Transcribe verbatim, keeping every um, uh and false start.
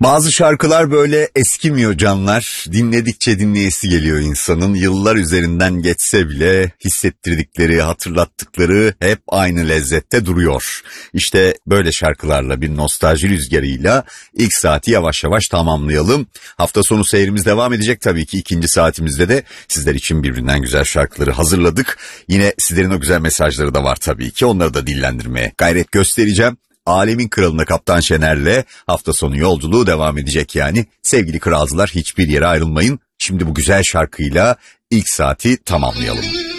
Bazı şarkılar böyle eskimiyor canlar. Dinledikçe dinleyesi geliyor insanın. Yıllar üzerinden geçse bile hissettirdikleri, hatırlattıkları hep aynı lezzette duruyor. İşte böyle şarkılarla, bir nostalji rüzgarıyla ilk saati yavaş yavaş tamamlayalım. Hafta sonu seyrimiz devam edecek tabii ki. İkinci saatimizde de sizler için birbirinden güzel şarkıları hazırladık. Yine sizlerin o güzel mesajları da var tabii ki. Onları da dillendirmeye gayret göstereceğim. Alemin Kralı'na Kaptan Şener'le hafta sonu yolculuğu devam edecek yani. Sevgili kralcılar, hiçbir yere ayrılmayın. Şimdi bu güzel şarkıyla ilk saati tamamlayalım.